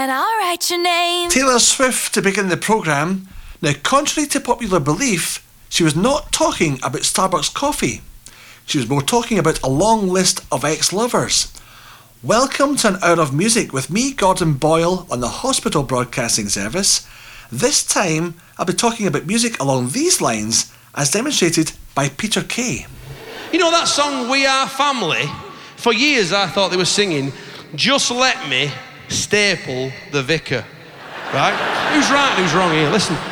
and I'll write your name. Taylor Swift to begin the programme. Now, contrary to popular belief, she was not talking about Starbucks coffee. She was more talking about a long list of ex-lovers. Welcome to an hour of music with me, Gordon Boyle, on the Hospital Broadcasting Service. This time, I'll be talking about music along these lines, as demonstrated by Peter Kay. You know that song, We Are Family? For years I thought they were singing, Just Let Me Staple the Vicar. Right? Who's right and who's wrong here? Listen.